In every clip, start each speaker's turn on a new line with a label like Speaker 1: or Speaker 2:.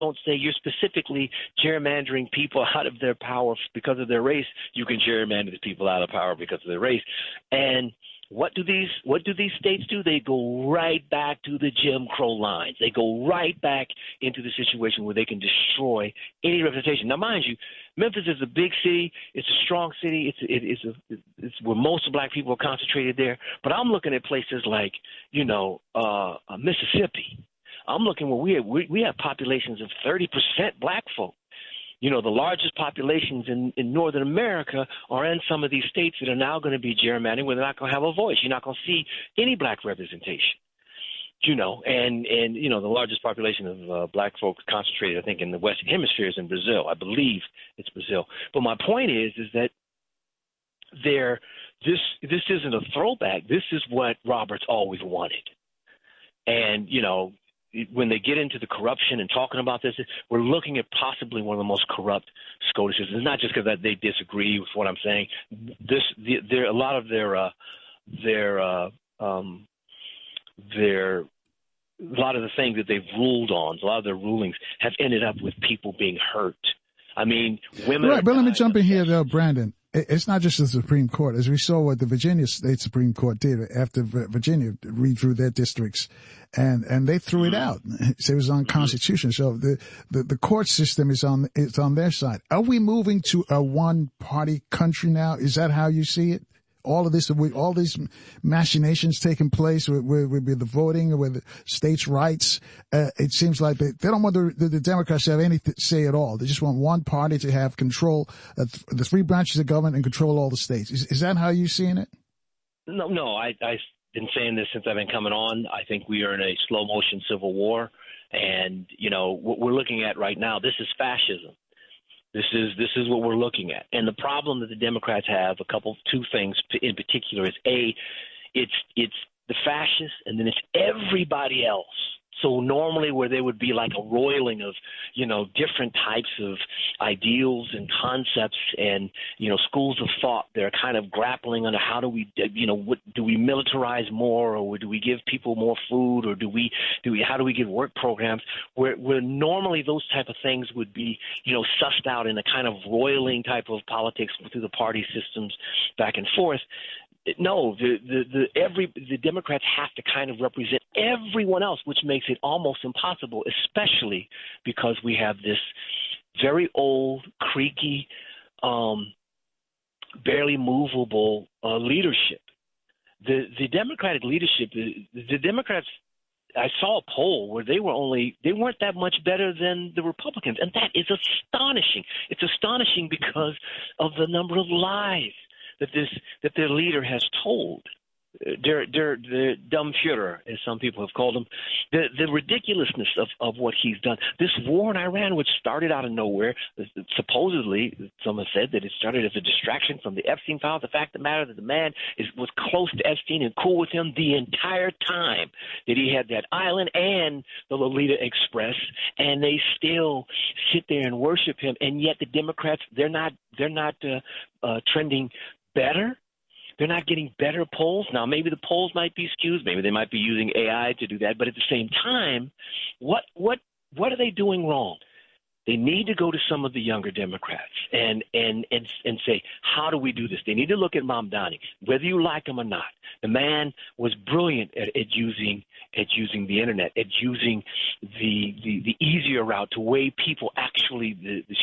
Speaker 1: don't say you're specifically gerrymandering people out of their power because of their race. You can gerrymander the people out of power because of their race. And what do these states do? They go right back to the Jim Crow lines. They go right back into the situation where they can destroy any representation. Now, mind you, Memphis is a big city. It's a strong city. It's where most of black people are concentrated there. But I'm looking at places like, Mississippi. I'm looking where we have populations of 30% black folk. The largest populations in Northern America are in some of these states that are now going to be gerrymandering where they're not going to have a voice. You're not going to see any black representation. And the largest population of black folks concentrated, I think, in the Western Hemisphere is in Brazil. I believe it's Brazil. But my point is that this isn't a throwback. This is what Roberts always wanted. And, when they get into the corruption and talking about this, we're looking at possibly one of the most corrupt SCOTUSes. It's not just because they disagree with what I'm saying. A lot of the things that they've ruled on, a lot of their rulings have ended up with people being hurt. I mean, women.
Speaker 2: Right, but let me jump in here, though, Brandon. It's not just the Supreme Court. As we saw what the Virginia State Supreme Court did after Virginia redrew their districts, and they threw it out. So it was unconstitutional. So the court system is on their side. Are we moving to a one-party country now? Is that how you see it? All of this, all these machinations taking place with the voting, with the states' rights, it seems like they don't want the Democrats to have any say at all. They just want one party to have control, the three branches of government, and control all the states. Is that how you're seeing it?
Speaker 1: No, I've been saying this since I've been coming on. I think we are in a slow motion civil war, and what we're looking at right now, this is fascism. This is what we're looking at. And the problem that the Democrats have, two things in particular, is it's the fascists, and then it's everybody else. So normally where there would be like a roiling of, different types of ideals and concepts and, schools of thought, they're kind of grappling under how do we, what do we militarize more, or do we give people more food, or how do we give work programs where normally those type of things would be, sussed out in a kind of roiling type of politics through the party systems back and forth. No, the Democrats have to kind of represent everyone else, which makes it almost impossible, especially because we have this very old, creaky, barely movable leadership. The Democratic leadership, the Democrats, I saw a poll where they weren't that much better than the Republicans, and that is astonishing. It's astonishing because of the number of lies that their leader has told. The dumb Führer, as some people have called him, the ridiculousness of what he's done. This war in Iran, which started out of nowhere, supposedly, some have said that it started as a distraction from the Epstein files. The fact of the matter that the man was close to Epstein and cool with him the entire time that he had that island and the Lolita Express, and they still sit there and worship him. And yet the Democrats, they're not trending better. They're not getting better polls. Now, maybe the polls might be skewed. Maybe they might be using AI to do that. But at the same time, what are they doing wrong? They need to go to some of the younger Democrats and say, how do we do this? They need to look at Mamdani, whether you like him or not. The man was brilliant at using the internet, at using the easier route to way people actually,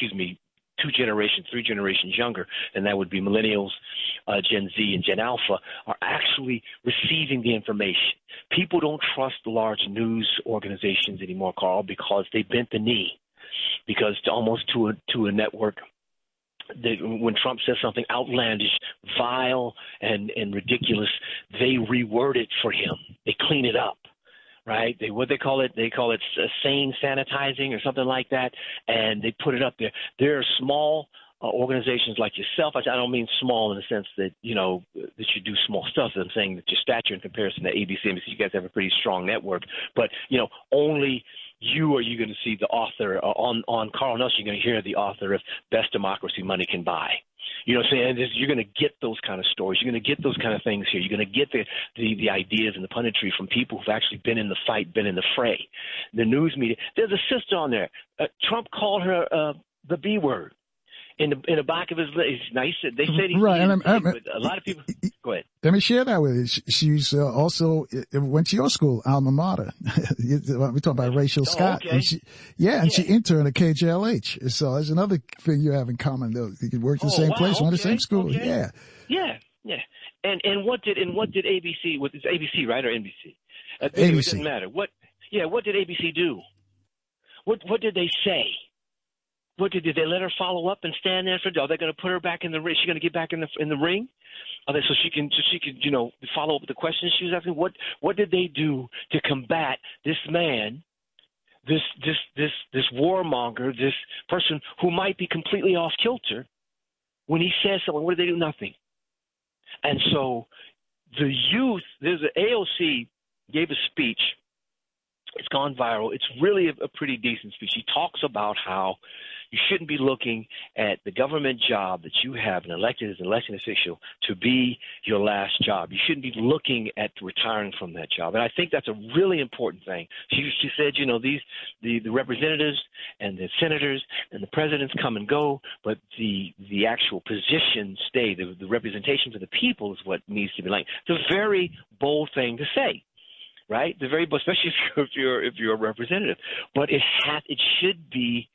Speaker 1: 2 generations, 3 generations younger, and that would be millennials, Gen Z, and Gen Alpha, are actually receiving the information. People don't trust large news organizations anymore, Carl, because they bent the knee. Because to a network, when Trump says something outlandish, vile, and ridiculous, they reword it for him. They clean it up. Right? They call it sane sanitizing or something like that, and they put it up there. There are small organizations like yourself. I don't mean small in the sense that that you do small stuff. I'm saying that your stature in comparison to ABC, because you guys have a pretty strong network. But only you are going to see the author on Carl Nelson. You're going to hear the author of Best Democracy Money Can Buy. You know what I'm saying? You're going to get those kind of stories. You're going to get those kind of things here. You're going to get the ideas and the punditry from people who've actually been in the fight, been in the fray. The news media. There's a sister on there. Trump called her the B word in the back of his list. Now, they said he
Speaker 2: right,
Speaker 1: but a lot of people. Go ahead.
Speaker 2: Let me share that with you. She's also went to your school, alma mater. We talk about Rachel Scott.
Speaker 1: Okay.
Speaker 2: And she interned at KJLH. So there's another thing you have in common, though. You could work in the same place, went to the same school.
Speaker 1: Okay. Yeah. And what did ABC? What is ABC, right, or NBC?
Speaker 2: ABC.
Speaker 1: It doesn't matter. What did ABC do? What did they say? Did they let her follow up and stand there for? Are they going to put her back in the ring? She's going to get back in the ring? So she can follow up with the questions she was asking. What did they do to combat this man, this warmonger, this person who might be completely off kilter when he says something? What did they do? Nothing. And so the youth, there's an AOC gave a speech. It's gone viral. It's really a pretty decent speech. He talks about how you shouldn't be looking at the government job that you have, elected as an election official, to be your last job. You shouldn't be looking at retiring from that job. And I think that's a really important thing. She said, the representatives and the senators and the presidents come and go, but the actual positions stay. The representation for the people is what needs to be like. It's a very bold thing to say. Right, the very, especially if you're a representative, but it should be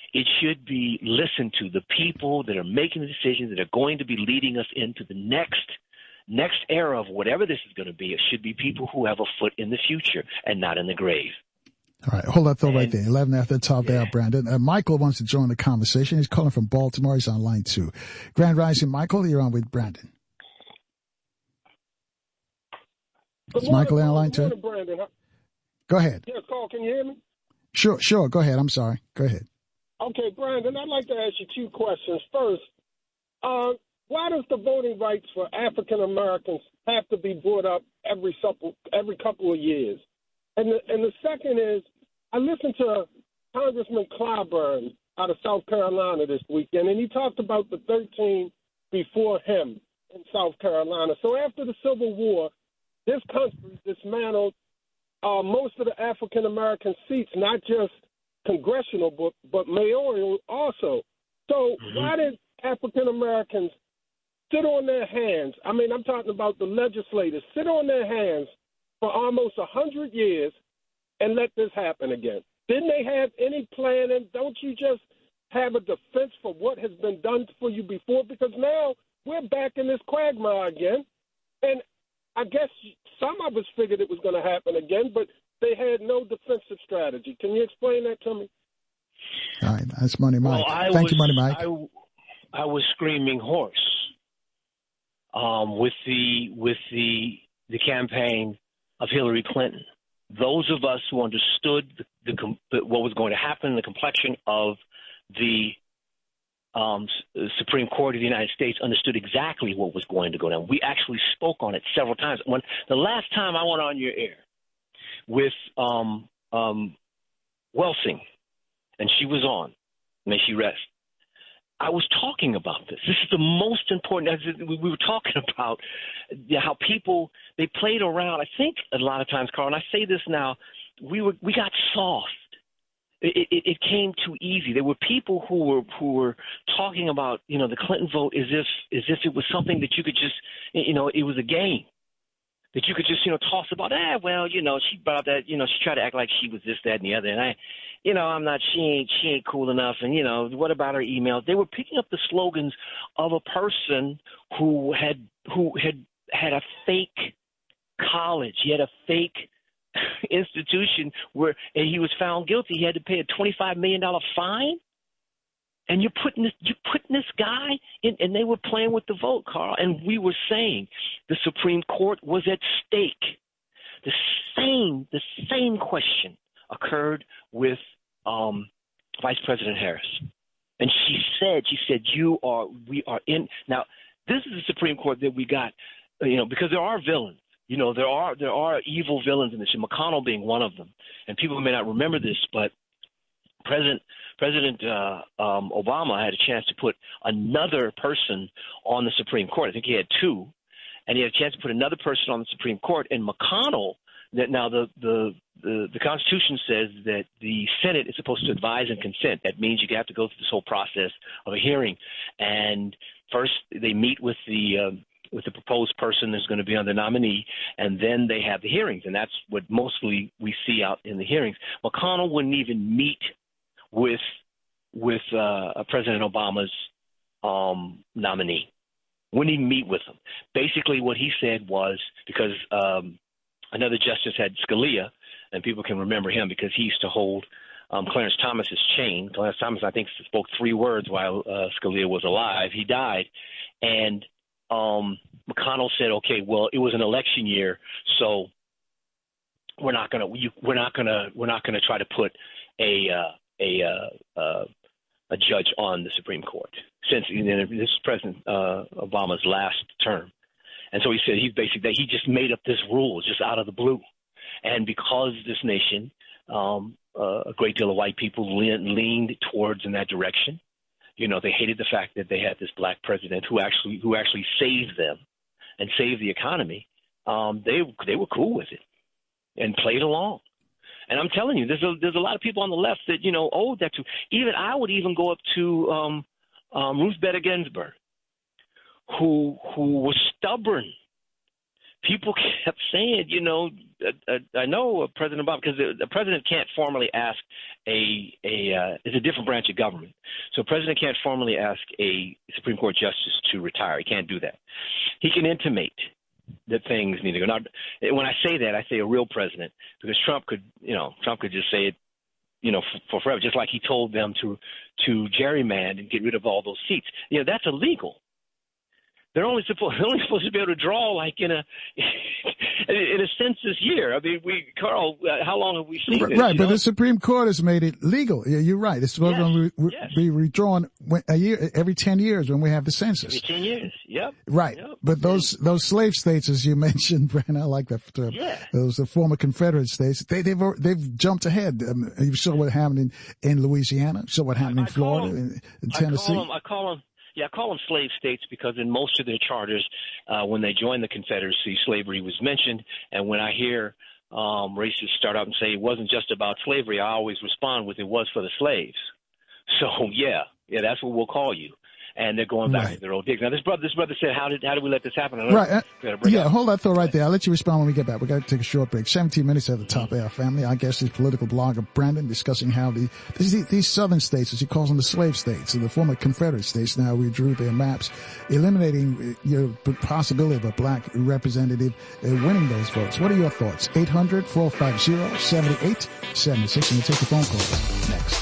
Speaker 1: listened to. The people that are making the decisions, that are going to be leading us into the next era of whatever this is going to be. It should be people who have a foot in the future and not in the grave.
Speaker 2: All right, hold that thought right there. 11 after the top there, Brandon. Michael wants to join the conversation. He's calling from Baltimore. He's on line 2. Grand Rising, Michael. You're on with Brandon. Is Michael on line 2?
Speaker 3: Brandon.
Speaker 2: Go ahead.
Speaker 3: Yes, Carl, can you hear me?
Speaker 2: Sure. Go ahead. I'm sorry. Go ahead.
Speaker 3: Okay, Brandon, I'd like to ask you 2 questions. First, why does the voting rights for African Americans have to be brought up every couple of years? And the second is, I listened to Congressman Clyburn out of South Carolina this weekend, and he talked about the 13 before him in South Carolina. So after the Civil War, this country dismantled most of the African American seats, not just congressional, but mayoral also. So why did African Americans sit on their hands? I mean, I'm talking about the legislators, sit on their hands for almost 100 years and let this happen again. Didn't they have any plan? And don't you just have a defense for what has been done for you before? Because now we're back in this quagmire again. And I guess some of us figured it was going to happen again, but they had no defensive strategy. Can you explain that to me?
Speaker 2: All right, that's Money Mike.
Speaker 1: Well,
Speaker 2: Thank you, Money Mike.
Speaker 1: I was screaming horse with the campaign of Hillary Clinton. Those of us who understood what was going to happen, the complexion of the Supreme Court of the United States understood exactly what was going to go down. We actually spoke on it several times. When the last time I went on your air with Welsing, and she was on, may she rest, I was talking about this. This is the most important. We were talking about how people, they played around. I think a lot of times, Carl, and I say this now, we got soft. It came too easy. There were people who were talking about, the Clinton vote as if it was something that you could just, it was a game that you could just, toss about. She brought up that, she tried to act like she was this, that, and the other. And she ain't cool enough. And what about her emails? They were picking up the slogans of a person who had a fake college. He had a fake institution where he was found guilty. He had to pay a $25 million fine, and you're putting this guy in, and they were playing with the vote, Carl. And we were saying the Supreme Court was at stake. The same question occurred with Vice President Harris, and she said we are in now. This is the Supreme Court that we got, because there are villains. There are evil villains in this, McConnell being one of them. And people may not remember this, but President President Obama had a chance to put another person on the Supreme Court. I think he had two, and he had a chance to put another person on the Supreme Court. And McConnell, that now the Constitution says that the Senate is supposed to advise and consent. That means you have to go through this whole process of a hearing, and first they meet with the proposed person that's going to be on the nominee, and then they have the hearings, and that's what mostly we see out in the hearings. McConnell wouldn't even meet with President Obama's nominee. Wouldn't even meet with him. Basically, what he said was, because another justice had Scalia, and people can remember him because he used to hold Clarence Thomas's chain. Clarence Thomas, I think, spoke 3 words while Scalia was alive. He died, and McConnell said, "Okay, well, it was an election year, so we're not gonna try to put a judge on the Supreme Court since this is President Obama's last term." And so he said he just made up this rule just out of the blue, and because this nation, a great deal of white people leaned towards in that direction. You know, they hated the fact that they had this black president who actually saved them and saved the economy. They were cool with it and played along. And I'm telling you, there's a lot of people on the left that, you know, owed that to. Even I would even go up to Ruth Bader Ginsburg, who was stubborn. People kept saying, you know, I know President Obama, because the president can't formally ask it's a different branch of government. So the president can't formally ask a Supreme Court justice to retire. He can't do that. He can intimate that things need to go. Now, when I say that, I say a real president, because Trump could just say it, you know, for forever, just like he told them to gerrymander and get rid of all those seats. You know, that's illegal. They're only supposed to be able to draw like in a census year. I mean, Carl, how long have we seen this?
Speaker 2: Right, but the Supreme Court has made it legal. Yeah, you're right. It's supposed to be redrawn every 10 years when we have the census.
Speaker 1: Every 10 years, yep.
Speaker 2: Right, yep. But those slave states, as you mentioned, Brandon, I like that term. Yeah. Those the former Confederate states. They've jumped ahead. You saw what happened in Louisiana. You saw what happened in Florida, in Tennessee.
Speaker 1: I call them slave states because in most of their charters, when they joined the Confederacy, slavery was mentioned. And when I hear racists start up and say it wasn't just about slavery, I always respond with it was for the slaves. So, yeah, that's what we'll call you. And they're going back to their old digs. Now, this brother said, how did we let this happen?
Speaker 2: Right. Hold that thought right there. I'll let you respond when we get back. We've got to take a short break. 17 minutes at the top of our family. Our guest is political blogger Brandon, discussing how these southern states, as he calls them, the slave states, and the former Confederate states now redrew their maps, eliminating your possibility of a black representative winning those votes. What are your thoughts? 800-450-7876. And we'll take the phone calls next.